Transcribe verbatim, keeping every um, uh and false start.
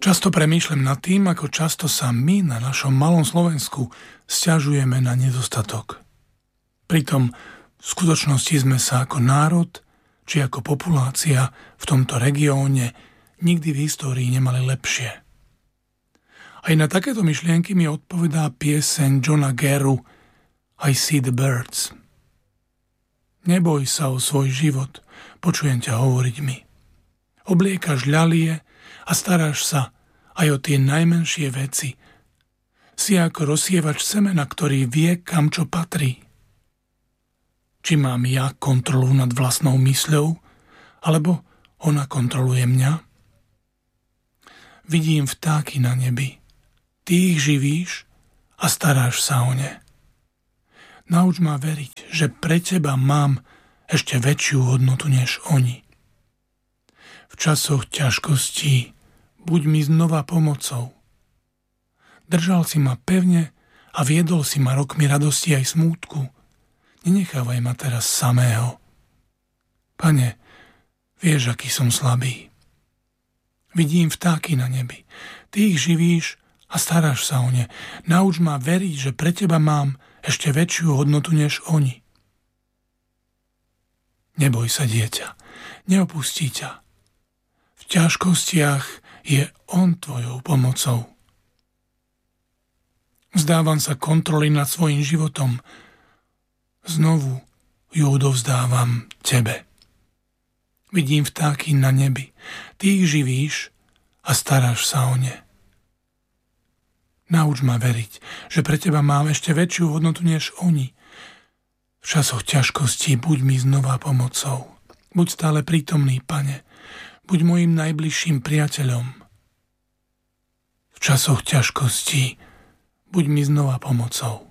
Často premýšľam nad tým, ako často sa my na našom malom Slovensku sťažujeme na nedostatok. Pritom v skutočnosti sme sa ako národ či ako populácia v tomto regióne nikdy v histórii nemali lepšie. Aj na takéto myšlienky mi odpovedá pieseň Johna Geru I See the Birds. Neboj sa o svoj život, počujem ťa hovoriť mi. Obliekaš ľalie a staráš sa aj o tie najmenšie veci. Si ako rozsievač semena, ktorý vie, kam čo patrí. Či mám ja kontrolu nad vlastnou mysľou, alebo ona kontroluje mňa? Vidím vtáky na nebi. Ty ich živíš a staráš sa o ne. Nauč ma veriť, že pre teba mám ešte väčšiu hodnotu než oni. V časoch ťažkostí buď mi znova pomocou. Držal si ma pevne a viedol si ma rokmi radosti aj smútku. Nenechávaj ma teraz samého. Pane, vieš, aký som slabý. Vidím vtáky na nebi. Ty ich živíš a staráš sa o ne. Nauč ma veriť, že pre teba mám ešte väčšiu hodnotu než oni. Neboj sa, dieťa, neopustí ťa. V ťažkostiach je on tvojou pomocou. Vzdávam sa kontroly nad svojim životom. Znovu ju odovzdávam tebe. Vidím vtáky na nebi. Ty ich živíš a staráš sa o ne. Nauč ma veriť, že pre teba mám ešte väčšiu hodnotu než oni. V časoch ťažkostí buď mi znova pomocou. Buď stále prítomný, Pane. Buď mojim najbližším priateľom. V časoch ťažkostí buď mi znova pomocou.